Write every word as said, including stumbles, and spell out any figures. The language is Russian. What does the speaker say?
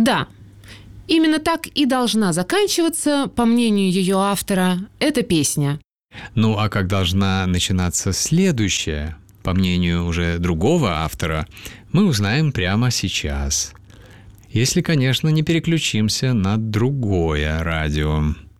Да, именно так и должна заканчиваться, по мнению ее автора, эта песня. Ну а как должна начинаться следующая, по мнению уже другого автора, мы узнаем прямо сейчас. Если, конечно, не переключимся на другое радио.